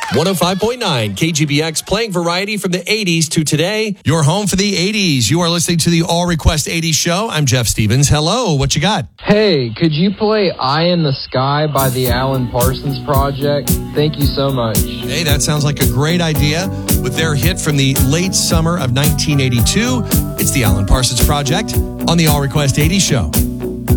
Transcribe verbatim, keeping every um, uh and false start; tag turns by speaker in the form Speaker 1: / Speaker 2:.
Speaker 1: one oh five point nine K G B X, playing variety from the eighties to today. Your home for the eighties. You are listening to the All Request eighties show. I'm Jeff Stevens. Hello, what you got?
Speaker 2: Hey, could you play Eye in the Sky by the Alan Parsons Project? Thank you so much.
Speaker 1: Hey, that sounds like a great idea. With their hit from the late summer of nineteen eighty-two, it's the Alan Parsons Project on the All Request eighties show.